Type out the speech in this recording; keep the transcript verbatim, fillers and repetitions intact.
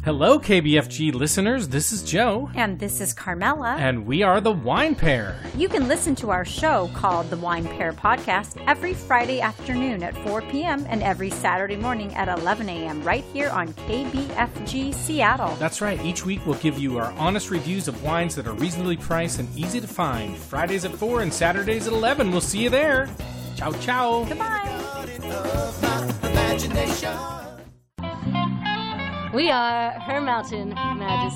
Hello, K B F G listeners. This is Joe. And this is Carmela. And we are the Wine Pair. You can listen to our show called the Wine Pair Podcast every Friday afternoon at four p.m. and every Saturday morning at eleven a.m. right here on K B F G Seattle. That's right. Each week we'll give you our honest reviews of wines that are reasonably priced and easy to find. Fridays at four and Saturdays at eleven. We'll see you there. Ciao, ciao. Goodbye. We are Her Mountain Majesty.